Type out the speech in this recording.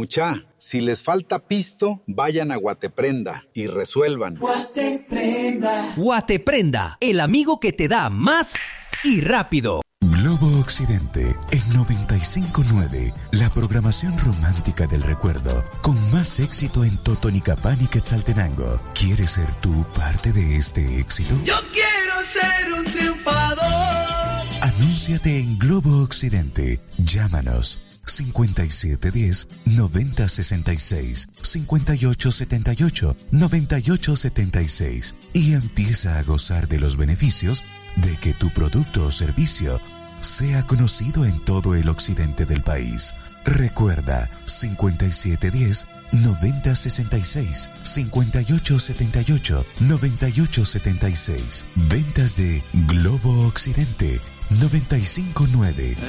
Mucha, si les falta pisto, vayan a Guateprenda y resuelvan. Guateprenda, el amigo que te da más y rápido. Globo Occidente, el 95.9, la programación romántica del recuerdo, con más éxito en Totonicapán y Quetzaltenango. ¿Quieres ser tú parte de este éxito? Yo quiero ser un triunfador. Anúnciate en Globo Occidente. Llámanos 5710-9066, 5878-9876 y empieza a gozar de los beneficios de que tu producto o servicio sea conocido en todo el occidente del país. Recuerda 5710-9066, 5878-9876. Ventas de Globo Occidente 95.9.